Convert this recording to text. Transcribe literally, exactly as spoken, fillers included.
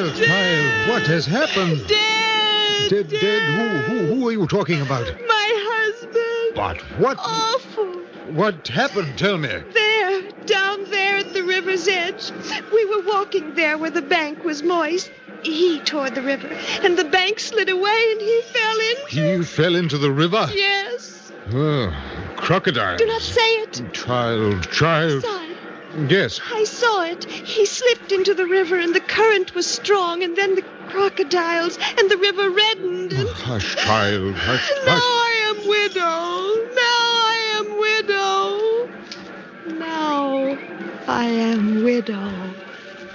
Child, child, what has happened? Dead! Dead, dead? Who, who, who are you talking about? My husband! What? What? Awful! What happened? Tell me. There, down there at the river's edge. We were walking there where the bank was moist. He toward the river, and the bank slid away, and he fell into... He fell into the river? Yes. Oh, crocodile. Do not say it. Child, child. Son, Yes. I saw it. He slipped into the river, and the current was strong, and then the crocodiles, and the river reddened. And... Oh, hush, child, hush, Now hush. I am widow. Now I am widow. Now I am widow.